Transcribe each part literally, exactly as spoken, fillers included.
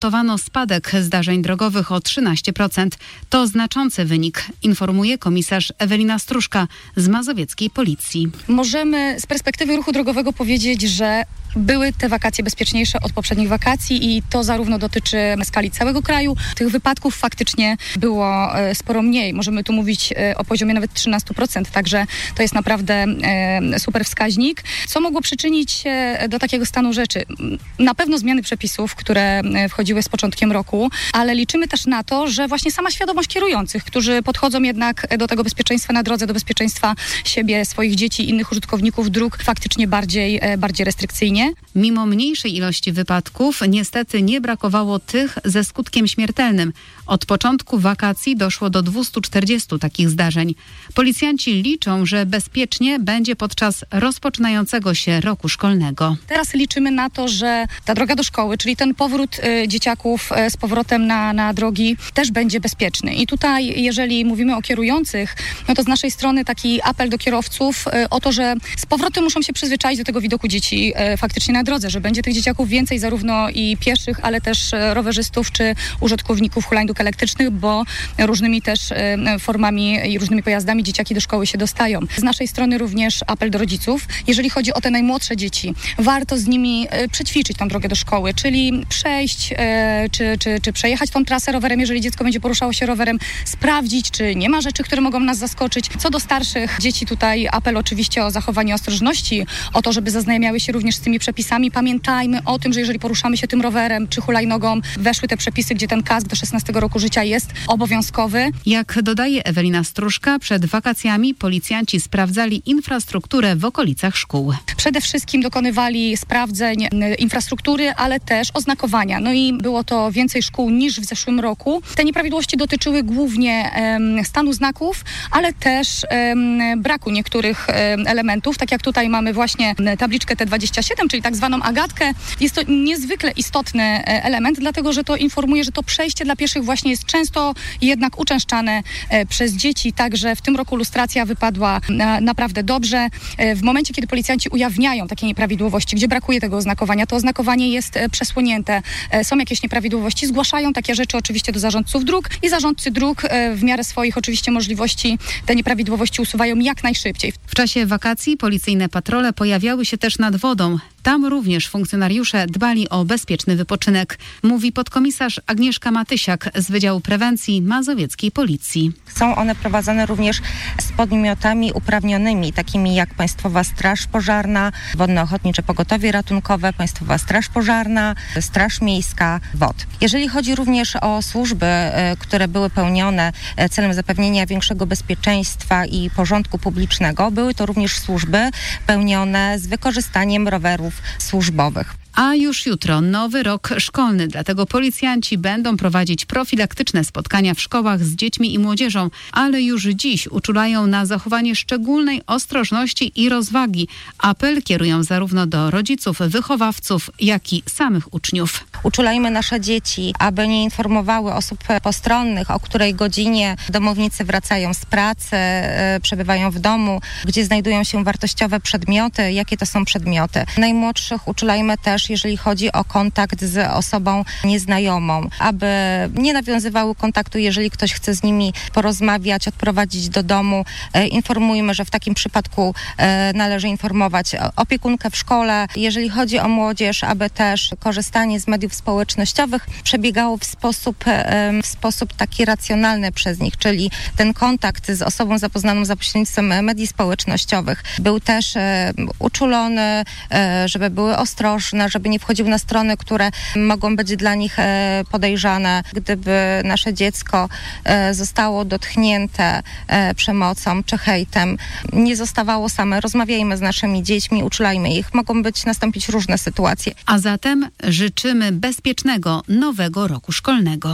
Odnotowano spadek zdarzeń drogowych o trzynaście procent. To znaczący wynik, informuje komisarz Ewelina Strużka z mazowieckiej policji. Możemy z perspektywy ruchu drogowego powiedzieć, że były te wakacje bezpieczniejsze od poprzednich wakacji i to zarówno dotyczy skali całego kraju. Tych wypadków faktycznie było sporo mniej. Możemy tu mówić o poziomie nawet trzynaście procent, także to jest naprawdę super wskaźnik. Co mogło przyczynić się do takiego stanu rzeczy? Na pewno zmiany przepisów, które wchodziły z początkiem roku, ale liczymy też na to, że właśnie sama świadomość kierujących, którzy podchodzą jednak do tego bezpieczeństwa na drodze, do bezpieczeństwa siebie, swoich dzieci, innych użytkowników dróg faktycznie bardziej, bardziej restrykcyjnie. Mimo mniejszej ilości wypadków niestety nie brakowało tych ze skutkiem śmiertelnym. Od początku wakacji doszło do dwieście czterdzieści takich zdarzeń. Policjanci liczą, że bezpiecznie będzie podczas rozpoczynającego się roku szkolnego. Teraz liczymy na to, że ta droga do szkoły, czyli ten powrót y, dzieciaków y, z powrotem na, na drogi też będzie bezpieczny. I tutaj, jeżeli mówimy o kierujących, no to z naszej strony taki apel do kierowców y, o to, że z powrotem muszą się przyzwyczaić do tego widoku dzieci y, faktycznie na drodze, że będzie tych dzieciaków więcej, zarówno i pieszych, ale też y, rowerzystów czy użytkowników hulajnóg elektrycznych, bo różnymi też y, formami i różnymi pojazdami dzieciaki do szkoły się dostają. Z naszej strony również apel do rodziców. Jeżeli chodzi o te najmłodsze dzieci, warto z nimi y, przećwiczyć tą drogę do szkoły, czyli przejść y, czy, czy, czy przejechać tą trasę rowerem, jeżeli dziecko będzie poruszało się rowerem, sprawdzić, czy nie ma rzeczy, które mogą nas zaskoczyć. Co do starszych dzieci, tutaj apel oczywiście o zachowanie ostrożności, o to, żeby zaznajamiały się również z tymi przepisami. Pamiętajmy o tym, że jeżeli poruszamy się tym rowerem czy hulajnogą, weszły te przepisy, gdzie ten kask do szesnastego roku życia jest obowiązkowy. Jak dodaje Ewelina Strużka, przed wakacjami policjanci sprawdzali infrastrukturę w okolicach szkół. Przede wszystkim dokonywali sprawdzeń infrastruktury, ale też oznakowania. No i było to więcej szkół niż w zeszłym roku. Te nieprawidłowości dotyczyły głównie um, stanu znaków, ale też um, braku niektórych um, elementów. Tak jak tutaj mamy właśnie tabliczkę T dwadzieścia siedem, czyli tak zwaną agatkę. Jest to niezwykle istotny element, dlatego że to informuje, że to przejście dla pieszych właśnie jest często jednak uczęszczane e, przez dzieci. Także w tym roku lustracja wypadła na, naprawdę dobrze. E, w momencie, kiedy policjanci ujawniają takie nieprawidłowości, gdzie brakuje tego oznakowania, to oznakowanie jest e, przesłonięte. E, są jakieś nieprawidłowości, zgłaszają takie rzeczy oczywiście do zarządców dróg i zarządcy dróg e, w miarę swoich oczywiście możliwości te nieprawidłowości usuwają jak najszybciej. W czasie wakacji policyjne patrole pojawiały się też nad wodą. Tam również funkcjonariusze dbali o bezpieczny wypoczynek, mówi podkomisarz Agnieszka Matysiak z Wydziału Prewencji Mazowieckiej Policji. Są one prowadzone również z podmiotami uprawnionymi, takimi jak Państwowa Straż Pożarna, Wodne Ochotnicze Pogotowie Ratunkowe, Państwowa Straż Pożarna, Straż Miejska, W O D. Jeżeli chodzi również o służby, które były pełnione celem zapewnienia większego bezpieczeństwa i porządku publicznego, były to również służby pełnione z wykorzystaniem rowerów służbowych. A już jutro nowy rok szkolny, dlatego policjanci będą prowadzić profilaktyczne spotkania w szkołach z dziećmi i młodzieżą, ale już dziś uczulają na zachowanie szczególnej ostrożności i rozwagi. Apel kierują zarówno do rodziców, wychowawców, jak i samych uczniów. Uczulajmy nasze dzieci, aby nie informowały osób postronnych, o której godzinie domownicy wracają z pracy, przebywają w domu, gdzie znajdują się wartościowe przedmioty, jakie to są przedmioty. Najmłodszych uczulajmy też, jeżeli chodzi o kontakt z osobą nieznajomą, aby nie nawiązywały kontaktu, jeżeli ktoś chce z nimi porozmawiać, odprowadzić do domu. E, informujmy, że w takim przypadku e, należy informować opiekunkę w szkole. Jeżeli chodzi o młodzież, aby też korzystanie z mediów społecznościowych przebiegało w sposób, e, w sposób taki racjonalny przez nich, czyli ten kontakt z osobą zapoznaną za pośrednictwem medii społecznościowych był też e, uczulony, e, żeby były ostrożne, żeby nie wchodziły na strony, które mogą być dla nich e, podejrzane. Gdyby nasze dziecko e, zostało dotknięte e, przemocą czy hejtem, nie zostawało same. Rozmawiajmy z naszymi dziećmi, uczulajmy ich. Mogą być nastąpić różne sytuacje. A zatem życzymy bezpiecznego nowego roku szkolnego.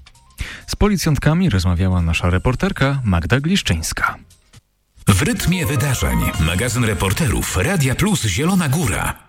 Z policjantkami rozmawiała nasza reporterka Magda Gliszczyńska. W rytmie wydarzeń. Magazyn reporterów Radia Plus Zielona Góra.